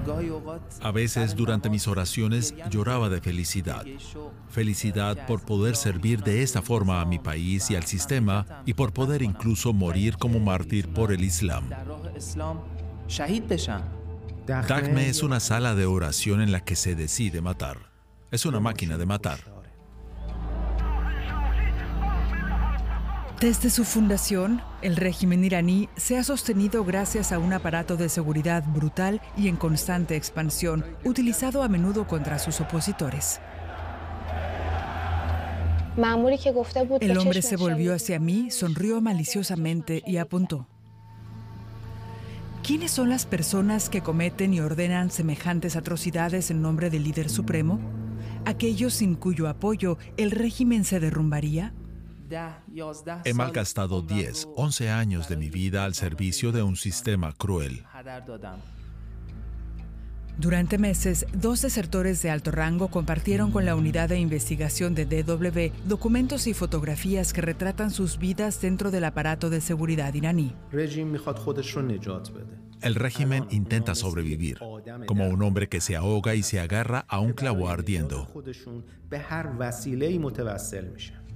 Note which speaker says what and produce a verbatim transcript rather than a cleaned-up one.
Speaker 1: A veces durante mis oraciones lloraba de felicidad. Felicidad por poder servir de esta forma a mi país y al sistema y por poder incluso morir como mártir por el Islam. Dakhme es una sala de oración en la que se decide matar. Es una máquina de matar.
Speaker 2: Desde su fundación, el régimen iraní se ha sostenido gracias a un aparato de seguridad brutal y en constante expansión, utilizado a menudo contra sus opositores. El hombre se volvió hacia mí, sonrió maliciosamente y apuntó. ¿Quiénes son las personas que cometen y ordenan semejantes atrocidades en nombre del líder supremo? ¿Aquellos sin cuyo apoyo el régimen se derrumbaría?
Speaker 1: He malgastado diez, once años de mi vida al servicio de un sistema cruel.
Speaker 2: Durante meses, dos desertores de alto rango compartieron con la unidad de investigación de D W documentos y fotografías que retratan sus vidas dentro del aparato de seguridad iraní.
Speaker 1: El régimen intenta sobrevivir, como un hombre que se ahoga y se agarra a un clavo ardiendo.